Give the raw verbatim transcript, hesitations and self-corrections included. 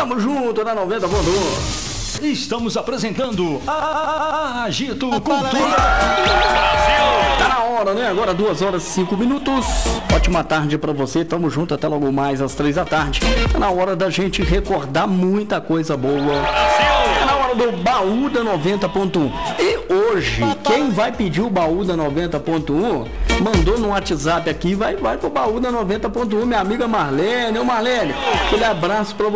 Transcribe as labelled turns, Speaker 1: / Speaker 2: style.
Speaker 1: Tamo junto na noventa ponto um.
Speaker 2: Estamos apresentando a Agito Cultura
Speaker 1: Brasil. Tá na hora, né? Agora duas horas e cinco minutos. Ótima tarde pra você. Tamo junto até logo mais às três da tarde. Tá na hora da gente recordar muita coisa boa. Brasil. Tá na hora do baú da noventa ponto um. E hoje, quem vai pedir o baú da noventa ponto um, mandou no WhatsApp aqui, vai, vai pro baú da noventa ponto um, minha amiga Marlene. Ô Marlene, aquele abraço pra você.